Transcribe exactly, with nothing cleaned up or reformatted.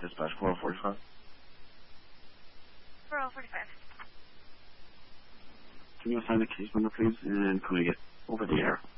Dispatch four oh forty-five. four oh forty-five. Can you assign the case number, please, and can we get over the air?